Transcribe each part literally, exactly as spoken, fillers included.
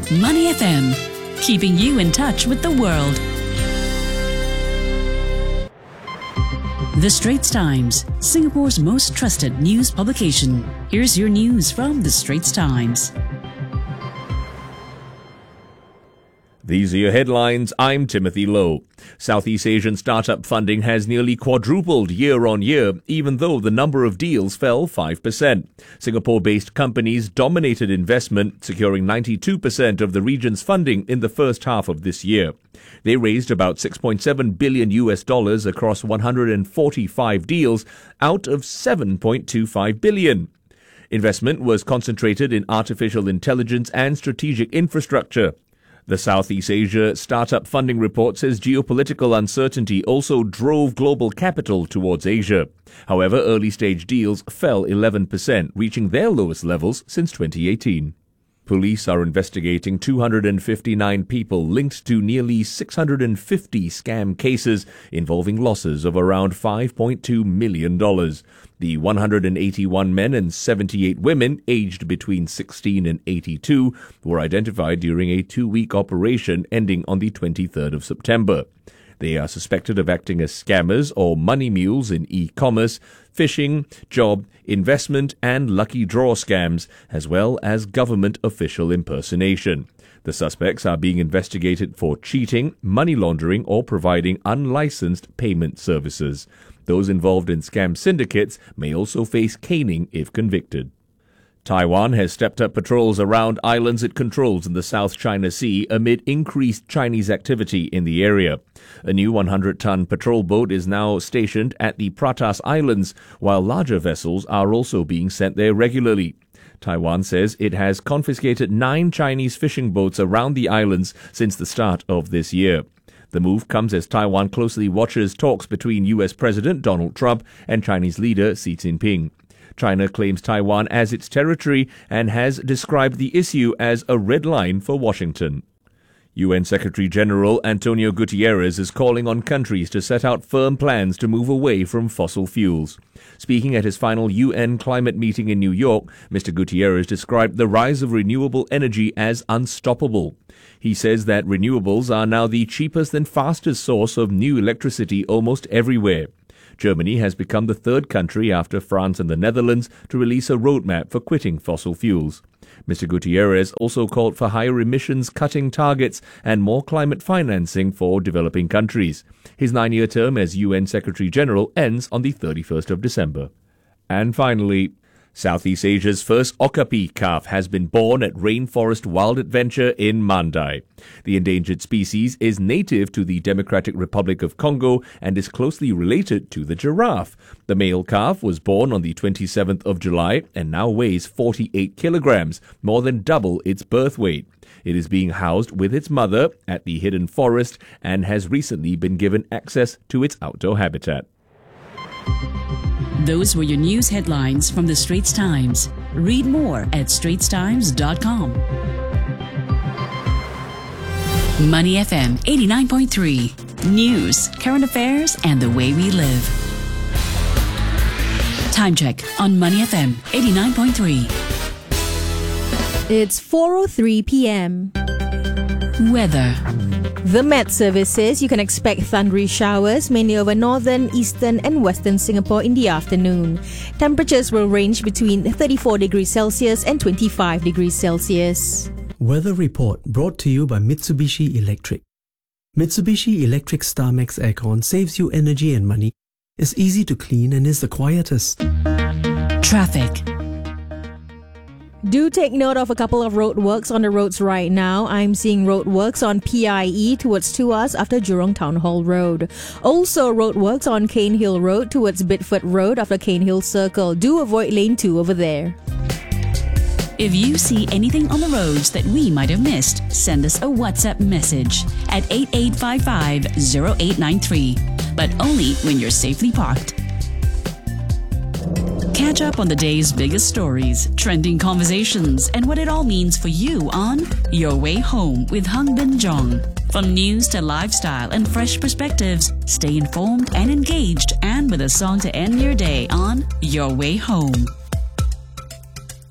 Money F M, keeping you in touch with the world. The Straits Times, Singapore's most trusted news publication. Here's your news from The Straits Times. These are your headlines. I'm Timothy Lowe. Southeast Asian startup funding has nearly quadrupled year on year, even though the number of deals fell five percent. Singapore-based companies dominated investment, securing ninety-two percent of the region's funding in the first half of this year. They raised about six point seven billion U S dollars across one hundred forty-five deals out of seven point two five billion. Investment was concentrated in artificial intelligence and strategic infrastructure. The Southeast Asia Startup Funding Report says geopolitical uncertainty also drove global capital towards Asia. However, early-stage deals fell eleven percent, reaching their lowest levels since twenty eighteen. Police are investigating two hundred fifty-nine people linked to nearly six hundred fifty scam cases involving losses of around five point two million dollars. The one hundred eighty-one men and seventy-eight women, aged between sixteen and eighty-two, were identified during a two-week operation ending on the twenty-third of September. They are suspected of acting as scammers or money mules in e-commerce, phishing, job, investment and lucky draw scams, as well as government official impersonation. The suspects are being investigated for cheating, money laundering or providing unlicensed payment services. Those involved in scam syndicates may also face caning if convicted. Taiwan has stepped up patrols around islands it controls in the South China Sea amid increased Chinese activity in the area. A new one hundred ton patrol boat is now stationed at the Pratas Islands, while larger vessels are also being sent there regularly. Taiwan says it has confiscated nine Chinese fishing boats around the islands since the start of this year. The move comes as Taiwan closely watches talks between U S President Donald Trump and Chinese leader Xi Jinping. China claims Taiwan as its territory and has described the issue as a red line for Washington. U N Secretary-General Antonio Guterres is calling on countries to set out firm plans to move away from fossil fuels. Speaking at his final U N climate meeting in New York, Mister Guterres described the rise of renewable energy as unstoppable. He says that renewables are now the cheapest and fastest source of new electricity almost everywhere. Germany has become the third country after France and the Netherlands to release a roadmap for quitting fossil fuels. Mister Guterres also called for higher emissions cutting targets and more climate financing for developing countries. His nine-year term as U N Secretary-General ends on the thirty-first of December. And finally, Southeast Asia's first okapi calf has been born at Rainforest Wild Adventure in Mandai. The endangered species is native to the Democratic Republic of Congo and is closely related to the giraffe. The male calf was born on the twenty-seventh of July and now weighs forty-eight kilograms, more than double its birth weight. It is being housed with its mother at the hidden forest and has recently been given access to its outdoor habitat. Those were your news headlines from The Straits Times. Read more at straits times dot com. Money F M eighty-nine point three. News, current affairs, and the way we live. Time check on Money F M eighty-nine point three. It's four oh three p.m. Weather. The Met Service says you can expect thundery showers mainly over northern, eastern and western Singapore in the afternoon. Temperatures will range between thirty-four degrees Celsius and twenty-five degrees Celsius. Weather report brought to you by Mitsubishi Electric. Mitsubishi Electric StarMax Aircon saves you energy and money, is easy to clean and is the quietest. Traffic. Do take note of a couple of roadworks on the roads right now. I'm seeing roadworks on P I E towards Tuas after Jurong Town Hall Road. Also roadworks on Cane Hill Road towards Bidford Road after Cane Hill Circle. Do avoid lane two over there. If you see anything on the roads that we might have missed, send us a WhatsApp message at eight eight five five zero eight nine three. But only when you're safely parked. Catch up on the day's biggest stories, trending conversations, and what it all means for you on Your Way Home with Hung Bin Jong. From news to lifestyle and fresh perspectives, stay informed and engaged, and with a song to end your day on Your Way Home.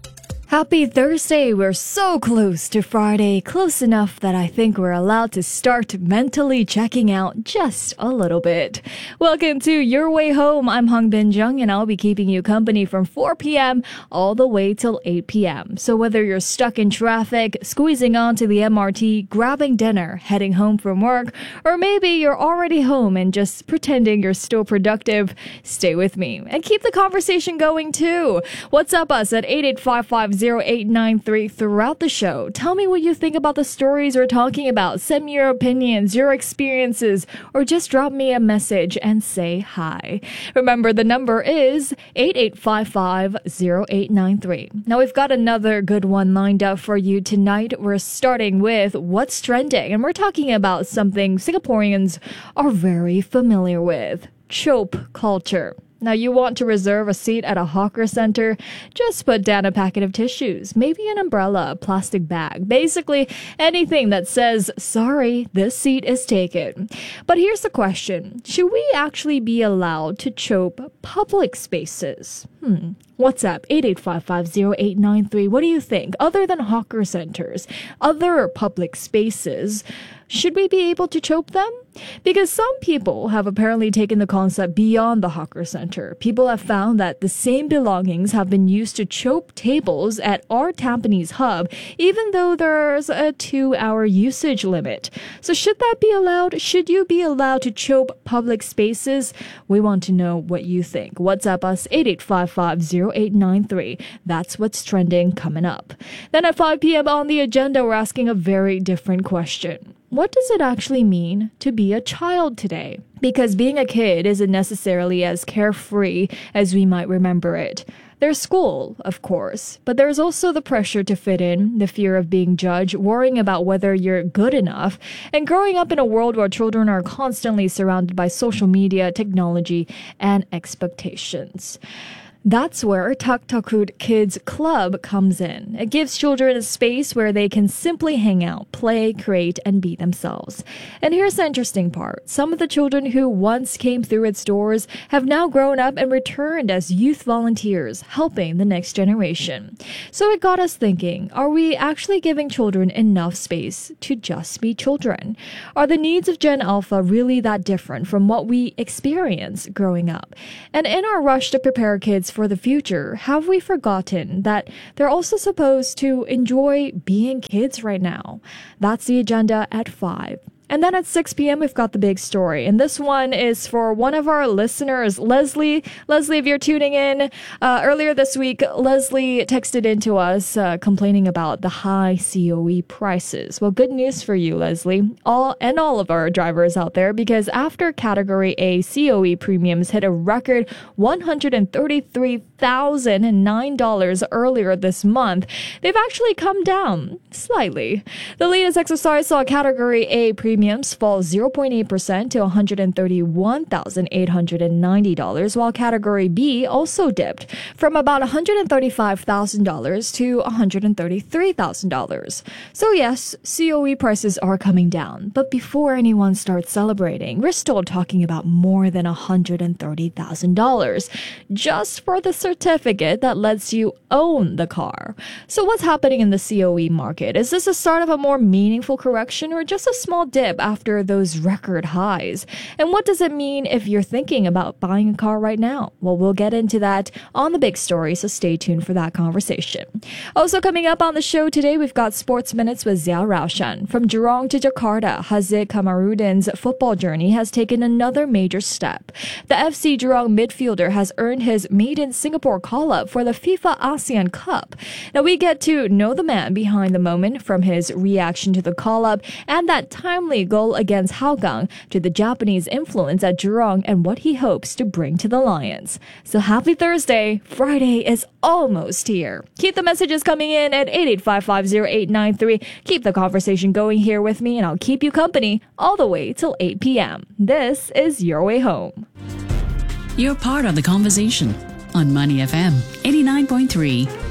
Happy Thursday. We're so close to Friday, close enough that I think we're allowed to start mentally checking out just a little bit. Welcome to Your Way Home. I'm Hung Bin Jung, and I'll be keeping you company from four p.m. all the way till eight p.m. So whether you're stuck in traffic, squeezing onto the M R T, grabbing dinner, heading home from work, or maybe you're already home and just pretending you're still productive, stay with me and keep the conversation going too. What's up us at eight eight five five zero eight nine three throughout the show. Tell me what you think about the stories we're talking about. Send me your opinions, your experiences, or just drop me a message and say hi. Remember, the number is eight eight five five zero eight nine three. Now, we've got another good one lined up for you tonight. We're starting with What's Trending, and we're talking about something Singaporeans are very familiar with: chope culture. Now, you want to reserve a seat at a hawker center? Just put down a packet of tissues, maybe an umbrella, a plastic bag, basically anything that says, sorry, this seat is taken. But here's the question. Should we actually be allowed to chope public spaces? Hmm. What's up? eight eight five five zero eight nine three. What do you think? Other than hawker centers, other public spaces, should we be able to chope them? Because some people have apparently taken the concept beyond the hawker center. People have found that the same belongings have been used to chope tables at our Tampines hub, even though there's a two-hour usage limit. So should that be allowed? Should you be allowed to chope public spaces? We want to know what you think. WhatsApp us eight eight five five zero eight nine three. That's what's trending coming up. Then at five p.m. on the agenda, we're asking a very different question. What does it actually mean to be a child today? Because being a kid isn't necessarily as carefree as we might remember it. There's school, of course, but there's also the pressure to fit in, the fear of being judged, worrying about whether you're good enough, and growing up in a world where children are constantly surrounded by social media, technology, and expectations. That's where Tuk Takut Kids Club comes in. It gives children a space where they can simply hang out, play, create, and be themselves. And here's the interesting part. Some of the children who once came through its doors have now grown up and returned as youth volunteers, helping the next generation. So it got us thinking, are we actually giving children enough space to just be children? Are the needs of Gen Alpha really that different from what we experienced growing up? And in our rush to prepare kids for the future, have we forgotten that they're also supposed to enjoy being kids right now? That's the agenda at five. And then at six p.m., we've got the big story. And this one is for one of our listeners, Leslie. Leslie, if you're tuning in, uh, earlier this week, Leslie texted into us uh, complaining about the high C O E prices. Well, good news for you, Leslie, all and all of our drivers out there, because after Category A C O E premiums hit a record one hundred thirty-three thousand nine dollars earlier this month, they've actually come down slightly. The latest exercise saw Category A premiums Premiums fall zero point eight percent to one hundred thirty-one thousand eight hundred ninety dollars, while Category B also dipped from about one hundred thirty-five thousand dollars to one hundred thirty-three thousand dollars. So yes, C O E prices are coming down, but before anyone starts celebrating, we're still talking about more than one hundred thirty thousand dollars just for the certificate that lets you own the car. So what's happening in the C O E market? Is this the start of a more meaningful correction or just a small dip after those record highs? And what does it mean if you're thinking about buying a car right now? Well, we'll get into that on the big story, so stay tuned for that conversation. Also coming up on the show today, we've got Sports Minutes with Zia Raushan. From Jurong to Jakarta, Haziq Kamarudin's football journey has taken another major step. The F C Jurong midfielder has earned his maiden Singapore call-up for the FIFA ASEAN Cup. Now we get to know the man behind the moment, from his reaction to the call-up and that timely goal against Hougang to the Japanese influence at Jurong and what he hopes to bring to the Lions. So happy Thursday. Friday is almost here. Keep the messages coming in at eight eight five five zero eight nine three. Keep the conversation going here with me, and I'll keep you company all the way till eight p.m. This is Your Way Home. You're part of the conversation on Money F M eighty-nine point three.